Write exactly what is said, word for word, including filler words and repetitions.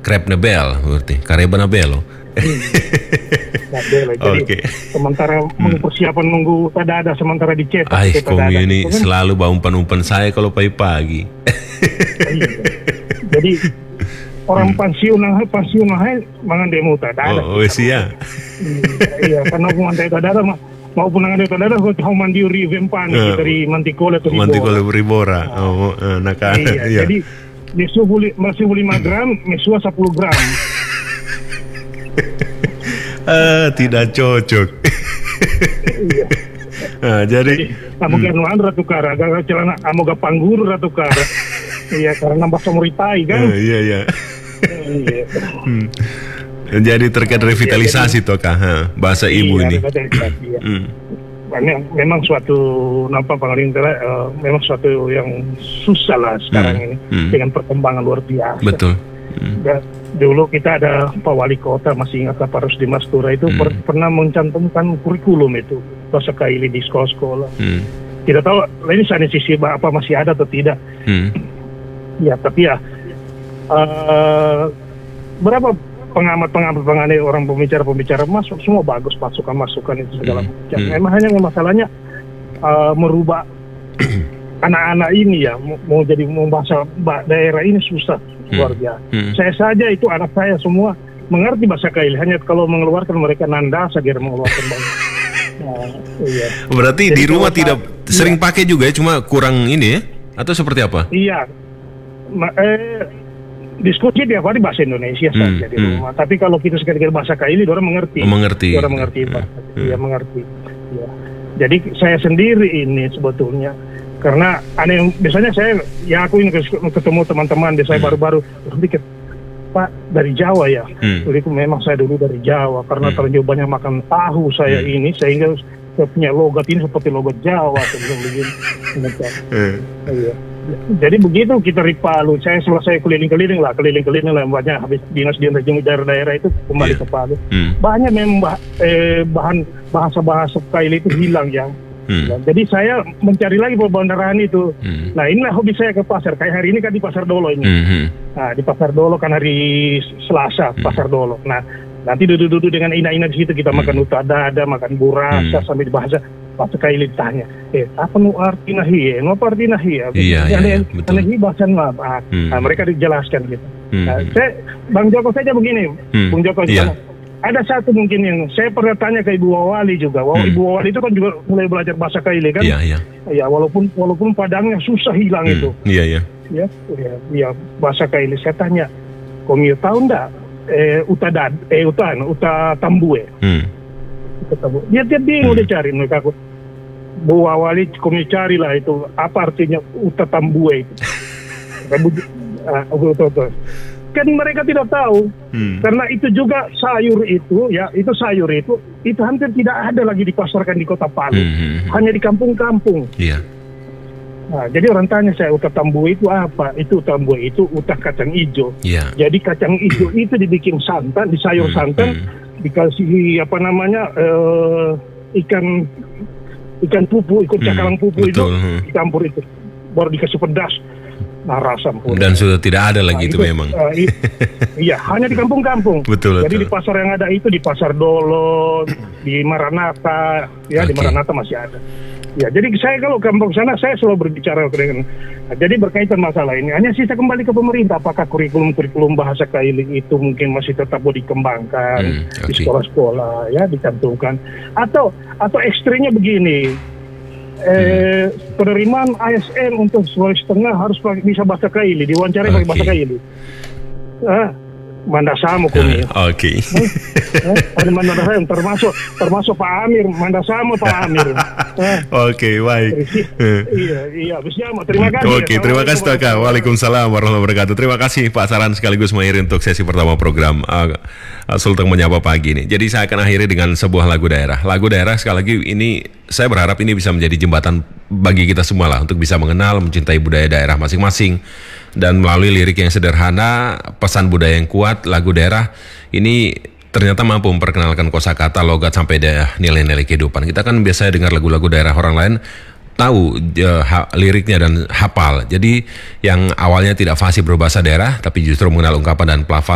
Krep Nebel berarti, Kareba Nabelo. Nggak boleh. Jadi Oke. sementara hmm. persiapan nunggu tada ada sementara dicetak. Ay, kita kamu tada. ini Itu kan- selalu bawa umpan-umpan saya kalau pagi-pagi. Iya. Jadi orang pensiun nah pensiun nah mangan demo tada ada. Oh, oh iya. Iya, karena aku mantai tada ada mah maupun nangan tada ada kau tahu mandiri vempan Eh, dari Mantikole atau Mantikole Ribora. Oh, eh, nak Iya, iya. jadi mesu buli masih lima gram, mesua sepuluh gram. Ah, tidak cocok. Iya. Ah, jadi Kamu kan nuan ratu kara, gak celana, kamu gak pangguru ratu kara. Iya, karena nambah somuritai kan. eh, iya iya. Iya. Hmm. Jadi terkait revitalisasi toh kah, ha, bahasa ibu Iya, ini. revitalisasi, iya. Hmm. Memang, memang suatu nampak pemerintah uh, memang suatu yang susah lah sekarang Hmm. ini Hmm. dengan perkembangan luar biasa. Betul. Hmm. Ya, dulu kita ada Pak Wali Kota, masih ingat Pak Rusdi Mastura itu Hmm. per, pernah mencantumkan kurikulum itu bahasa Kaili di sekolah-sekolah. Hmm. Tidak tahu ini sana sisi apa masih ada atau tidak. Hmm. Ya, tapi ya uh, berapa pengamat-pengamat pengamat orang pembicara-pembicara masuk semua bagus masukan-masukan itu segala Hmm. macam. Hmm. Memang hanya masalahnya uh, merubah anak-anak ini ya mau, mau jadi membahasa daerah ini susah luar biasa. Hmm. Saya saja itu anak saya semua mengerti bahasa Kaili, hanya kalau mengeluarkan mereka nanda saja mengeluarkan banyak. Nah, iya. Berarti Jadi di rumah kalau tidak Pak- sering iya. pakai juga ya, cuma kurang ini ya? Atau seperti apa? Iya. Ma- eh, diskusi tiap hari bahasa Indonesia Hmm, saja di hmm. rumah. Tapi kalau kita sekali-kali bahasa Kaili, orang mengerti. Mengerti. Orang mengerti, Pak. Hmm. Iya, mengerti. Ya. Jadi saya sendiri ini sebetulnya karena ada yang biasanya saya ya aku ini ketemu teman-teman di saya Hmm. baru-baru sedikit Pak dari Jawa ya. Hmm. Jadi memang saya dulu dari Jawa karena Hmm. terlalu banyak makan tahu saya Hmm. ini sehingga saya punya logat ini seperti logat Jawa seperti begini. Eh. Iya. Jadi begitu kita Ripalu, saya selesai keliling-keliling lah, keliling-keliling lah banyak habis dinas-dinas di daerah-daerah itu kembali Iya. ke Palu. Hmm. Banyak memang bah- eh, bahan bahasa-bahasa Kaili itu hilang yang. Hmm. Nah, jadi saya mencari lagi pembenaran itu. Hmm. Nah inilah hobi saya ke pasar. Kayak hari ini kan di Pasar Dolo ini. Hmm. Hmm. Nah di Pasar Dolo kan hari Selasa Hmm. Pasar Dolo. Nah nanti duduk-duduk dengan ina-ina di situ kita Hmm. makan utada, ada makan burasa Hmm. sambil bahasa bahasa Kaili tanya, eh apa nu arti nahi? Nu apa arti nahi? Iya, iya, iya, betul. Nahi bahasa apa? Hmm. Nah, mereka dijelaskan gitu. Hmm. Nah, saya Bang Joko saja begini, Hmm. Bung Joko Iya. juga. Ada satu mungkin yang saya pernah tanya ke Ibu Wawali juga. Wow, Hmm. Ibu Wawali itu kan juga mulai belajar bahasa Kaili kan? Iya, iya. Ya walaupun walaupun padangnya susah hilang Hmm. itu. Iya, iya. Ya, ya, ya bahasa Kaili. Saya tanya, komi tahu ndak? Eh, uta dad, eh utan, uta tambue. Hmm. Uta tambue. Dia dia bingung Hmm. dia cari mereka aku. Bu Wawali komi carilah itu apa artinya uta tambue itu. Kamu, ah, betul, betul. Kan mereka tidak tahu. Hmm. Karena itu juga sayur itu, ya itu sayur itu, itu hampir tidak ada lagi dipasarkan di kota Palu, Hmm. Hmm. hanya di kampung-kampung. Iya. Nah, jadi orang tanya saya uta tambue itu apa? Itu tambue itu uta kacang hijau. Iya. Jadi kacang hijau itu dibikin santan, di sayur Hmm. santan, Hmm. dikasih apa namanya eh, ikan ikan pupu, ikut Hmm. cakalang pupu itu Betul. Hmm. dicampur itu, baru dikasih pedas. Nah, rasa ampun. Dan sudah tidak ada lagi Nah, itu memang. eh, i- iya, hanya di kampung-kampung. Betul, Jadi betul. di pasar yang ada itu di Pasar Dolo, di Maranatha, ya di Oke. Maranatha masih ada. Ya, jadi saya kalau kampung sana saya selalu berbicara dengan. Nah, jadi berkaitan masalah ini. Hanya sisa kembali ke pemerintah. Apakah kurikulum-kurikulum bahasa Kaili itu mungkin masih tetap mau dikembangkan Hmm, di oke. sekolah-sekolah, ya dicantumkan. Atau atau ekstrimnya begini. Eh, penerimaan A S N untuk Sulawesi Tengah harus pakai- bisa bahasa Kaili, diwawancarai pakai Oke. bahasa Kaili. Ah, Mandasamu kuni. Ah, Oke. Eh, ada Mandasamu termasuk termasuk Pak Amir, Mandasamu Pak Amir. Eh, Oke, baik. Eh. iya, iya, habisnya mau terima kasih. Oke, terima kasih Toka. Waalaikumsalam warahmatullahi wabarakatuh. Terima kasih Pak Saran sekaligus mengakhiri untuk sesi pertama program uh, Sultan Menyapa Pagi ini. Jadi saya akan akhiri dengan sebuah lagu daerah. Lagu daerah sekali lagi ini saya berharap ini bisa menjadi jembatan bagi kita semua lah untuk bisa mengenal, mencintai budaya daerah masing-masing. Dan melalui lirik yang sederhana, pesan budaya yang kuat, lagu daerah ini ternyata mampu memperkenalkan kosakata, logat sampai daerah nilai-nilai kehidupan. Kita kan biasanya dengar lagu-lagu daerah orang lain tahu uh, ha, liriknya dan hafal. Jadi yang awalnya tidak fasih berbahasa daerah tapi justru mengenal ungkapan dan pelafal